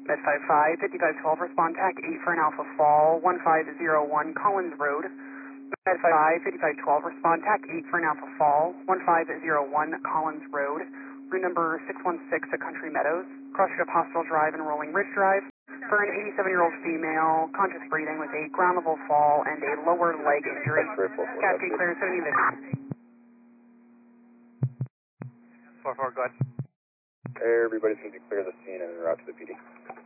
Med 55, 5512, respond TAC 8 for an Alpha Fall, 1501 Collins Road. Med 55, 5512, respond TAC 8 for an Alpha Fall, 1501 Collins Road. Route number 616 at Country Meadows. Cross street up Hospital Drive and Rolling Ridge Drive. For an 87-year-old female, conscious breathing with a ground level fall and a lower leg injury. Cascade clear, 70 victims. 4-4, go ahead. Everybody seems to clear the scene and route to the PD.